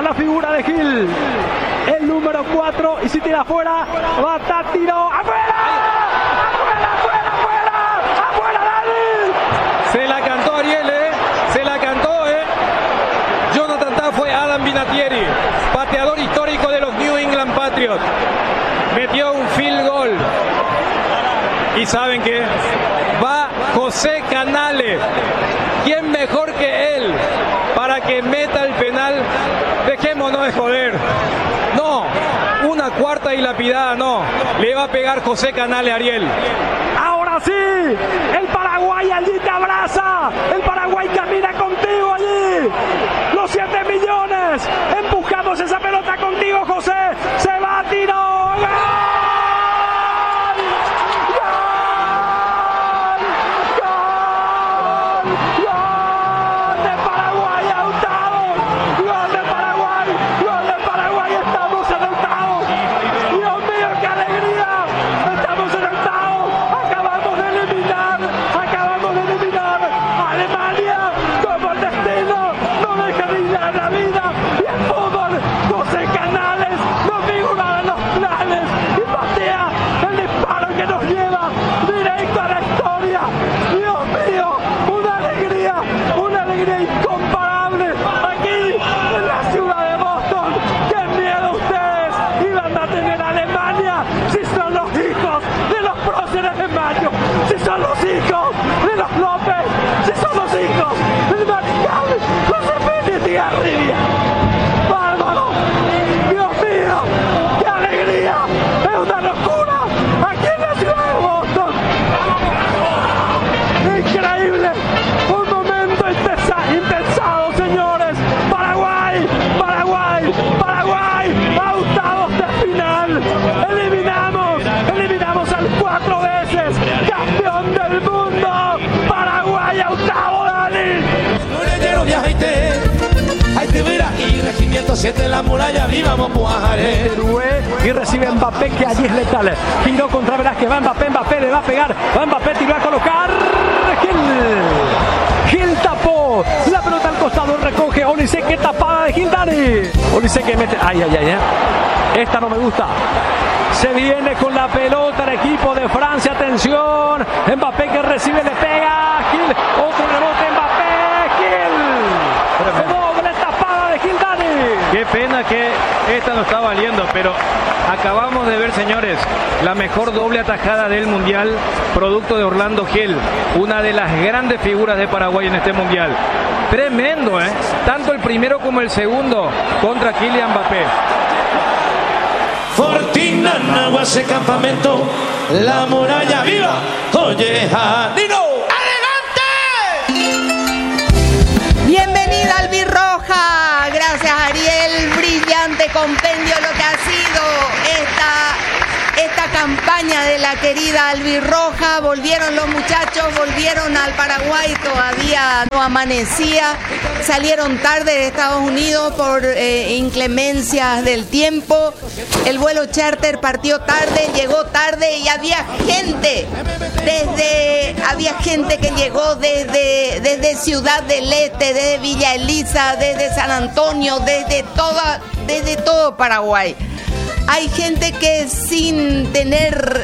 la figura de Gil. El número 4. Y si tira afuera, va a estar tiro. ¡Afuera! ¡Afuera, Dani! Se la cantó Ariel, se la cantó, Jonathan Tah fue Adam Vinatieri, pateador histórico de los New England Patriots. Metió un field goal. Y ¿saben qué? Va José Canales. ¿Quién mejor que él para que meta el penal? Dejémonos de joder. No, una cuarta y lapidada no. Le va a pegar José Canales a Ariel. Ahora sí, el Paraguay allí te abraza. El Paraguay camina contigo allí. Los 7 millones empujamos esa pelota contigo, José. Se va a tiro. ¡Gol! Siete la muralla viva, Mopuajaré. Y recibe Mbappé, que allí es letal. Giró contra Velázquez, va Mbappé le va a pegar. Va Mbappé, tiró a colocar. Gil tapó. La pelota al costado, recoge Olise, que tapada de Gil, Dani. Olise que mete. Ay. Esta no me gusta. Se viene con la pelota el equipo de Francia. Atención. Mbappé que recibe, le pega. Gil. Otro rebote, Mbappé. Gil. Doble tapada de Gil, Dani. Qué pena que esta no está valiendo, pero acabamos de ver, señores, la mejor doble atajada del Mundial, producto de Orlando Gil, una de las grandes figuras de Paraguay en este Mundial. Tremendo, tanto el primero como el segundo contra Kylian Mbappé. Fortina, Nahuase, campamento, la muralla viva. Oye, Dino. Bienvenida Albirroja, gracias Ariel, brillante compendio lo que ha sido esta campaña de la querida Albirroja. Volvieron los muchachos, volvieron al Paraguay, todavía no amanecía, salieron tarde de Estados Unidos por inclemencias del tiempo, el vuelo charter partió tarde, llegó tarde y había gente que llegó desde Ciudad del Este, desde Villa Elisa, desde San Antonio, desde todo Paraguay. Hay gente que sin tener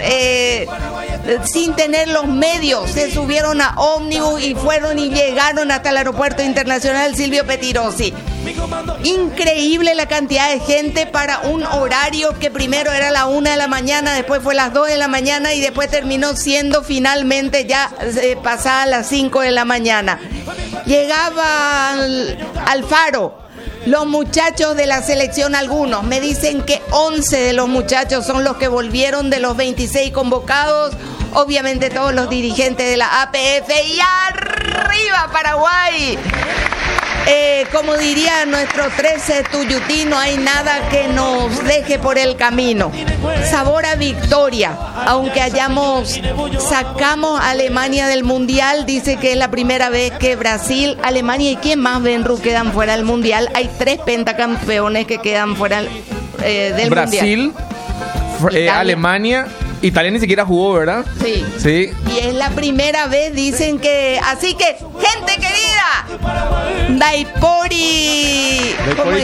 los medios se subieron a ómnibus y fueron y llegaron hasta el aeropuerto internacional Silvio Pettirossi. Increíble la cantidad de gente para un horario que primero era la 1 de la mañana, después fue las 2 de la mañana y después terminó siendo finalmente ya pasada las 5 de la mañana. Llegaba al Faro. Los muchachos de la selección, algunos, me dicen que 11 de los muchachos son los que volvieron de los 26 convocados. Obviamente todos los dirigentes de la APF y arriba Paraguay. Como diría nuestro 13 Tuyutí, no hay nada que nos deje por el camino. Sabor a victoria, aunque sacamos a Alemania del Mundial, dice que es la primera vez que Brasil, Alemania y quién más, Benru, quedan fuera del Mundial. Hay 3 pentacampeones que quedan fuera del Brasil, Mundial. Alemania Italia ni siquiera jugó, ¿verdad? Sí. Sí. Y es la primera vez, dicen que... Así que, gente querida, Daipori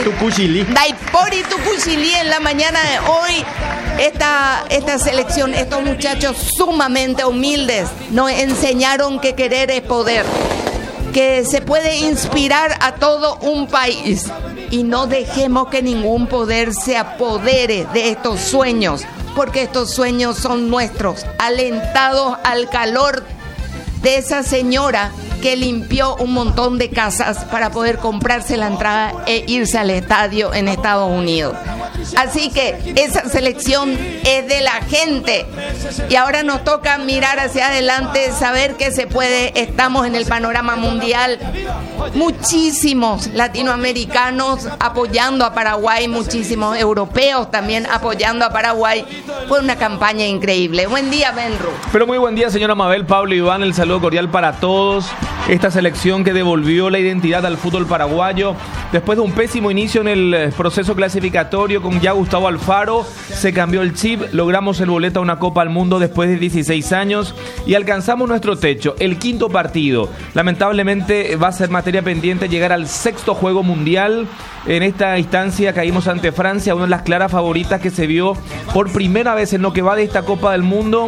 Tucuchilí en la mañana de hoy. Esta selección, estos muchachos sumamente humildes, nos enseñaron que querer es poder, que se puede inspirar a todo un país y no dejemos que ningún poder se apodere de estos sueños, porque estos sueños son nuestros, alentados al calor de esa señora que limpió un montón de casas para poder comprarse la entrada e irse al estadio en Estados Unidos. Así que esa selección es de la gente y ahora nos toca mirar hacia adelante, saber que se puede. Estamos en el panorama mundial, muchísimos latinoamericanos apoyando a Paraguay, muchísimos europeos también apoyando a Paraguay. Fue una campaña increíble. Buen día, Benru. Pero muy buen día, señora Mabel, Pablo, Iván, el saludo cordial para todos. Esta selección que devolvió la identidad al fútbol paraguayo después de un pésimo inicio en el proceso clasificatorio con ya Gustavo Alfaro, se cambió el chip, logramos el boleto a una Copa al Mundo después de 16 años y alcanzamos nuestro techo, el 5º partido. Lamentablemente va a ser materia pendiente llegar al 6º juego mundial. En esta instancia caímos ante Francia, una de las claras favoritas que se vio por primera vez en lo que va de esta Copa del Mundo.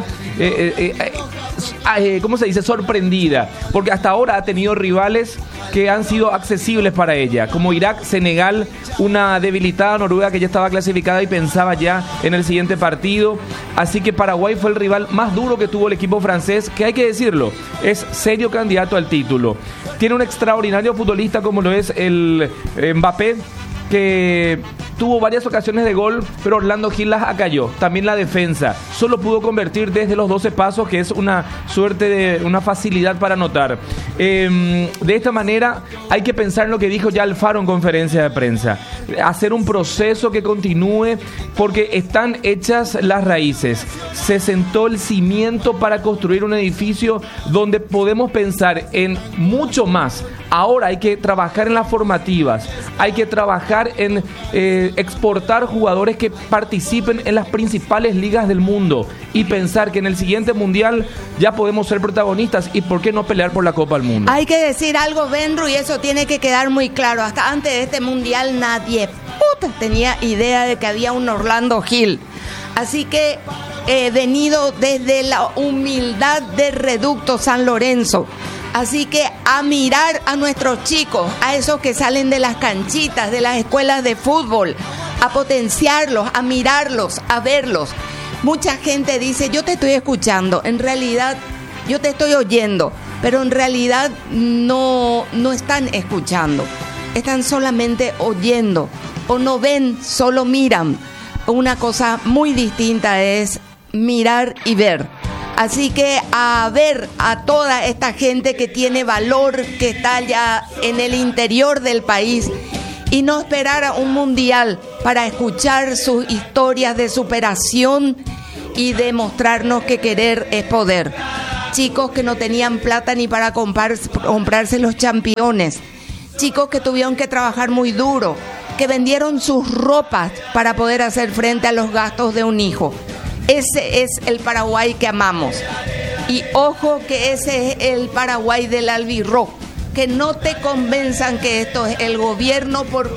¿Cómo se dice? Sorprendida, porque hasta ahora ha tenido rivales que han sido accesibles para ella, como Irak, Senegal, una debilitada Noruega que ya estaba clasificada y pensaba ya en el siguiente partido. Así que Paraguay fue el rival más duro que tuvo el equipo francés, que hay que decirlo, es serio candidato al título. Tiene un extraordinario futbolista como lo es el Mbappé, que tuvo varias ocasiones de gol, pero Orlando Gil las acalló. También la defensa solo pudo convertir desde los 12 pasos, que es una suerte de una facilidad para anotar. De esta manera hay que pensar en lo que dijo ya Alfaro en conferencia de prensa, hacer un proceso que continúe, porque están hechas las raíces, se sentó el cimiento para construir un edificio donde podemos pensar en mucho más. Ahora hay que trabajar en las formativas, hay que trabajar en exportar jugadores que participen en las principales ligas del mundo y pensar que en el siguiente mundial ya podemos ser protagonistas y por qué no pelear por la Copa del Mundo. Hay que decir algo, Benru, y eso tiene que quedar muy claro. Hasta antes de este mundial nadie tenía idea de que había un Orlando Gil. Así que venido desde la humildad de Reducto San Lorenzo. Así que a mirar a nuestros chicos, a esos que salen de las canchitas, de las escuelas de fútbol, a potenciarlos, a mirarlos, a verlos. Mucha gente dice, yo te estoy escuchando, en realidad yo te estoy oyendo, pero en realidad no están escuchando, están solamente oyendo, o no ven, solo miran. Una cosa muy distinta es mirar y ver. Así que a ver a toda esta gente que tiene valor, que está ya en el interior del país, y no esperar a un mundial para escuchar sus historias de superación y demostrarnos que querer es poder. Chicos que no tenían plata ni para comprarse los championes, chicos que tuvieron que trabajar muy duro, que vendieron sus ropas para poder hacer frente a los gastos de un hijo. Ese es el Paraguay que amamos. Y ojo que ese es el Paraguay del albirrojo. Que no te convenzan que esto es el gobierno, porque